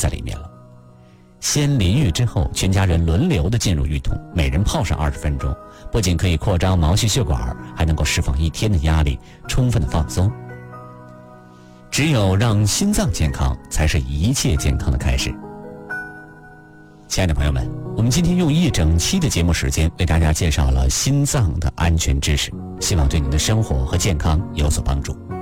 在里面了。先淋浴之后，全家人轮流的进入浴桶，每人泡上20分钟，不仅可以扩张毛细血管，还能够释放一天的压力，充分的放松。只有让心脏健康，才是一切健康的开始。亲爱的朋友们，我们今天用一整期的节目时间为大家介绍了心脏的安全知识，希望对您的生活和健康有所帮助。